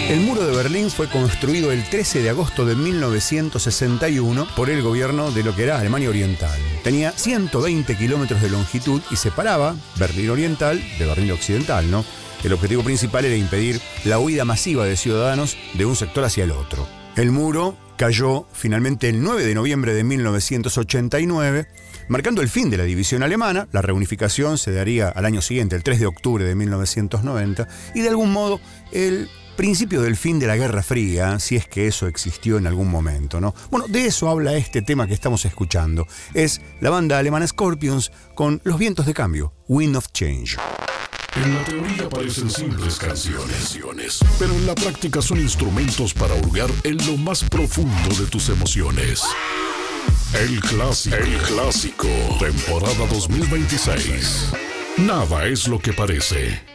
El muro de Berlín fue construido el 13 de agosto de 1961 por el gobierno de lo que era Alemania Oriental. Tenía 120 kilómetros de longitud y separaba Berlín Oriental de Berlín Occidental, ¿no? El objetivo principal era impedir la huida masiva de ciudadanos de un sector hacia el otro. El muro cayó finalmente el 9 de noviembre de 1989, marcando el fin de la división alemana. La reunificación se daría al año siguiente, el 3 de octubre de 1990, y de algún modo el principio del fin de la Guerra Fría, si es que eso existió en algún momento, ¿no? Bueno, de eso habla este tema que estamos escuchando. Es la banda alemana Scorpions con Los vientos de cambio, Wind of Change. En la teoría parecen simples canciones, pero en la práctica son instrumentos para hurgar en lo más profundo de tus emociones. El clásico, temporada 2026. Nada es lo que parece.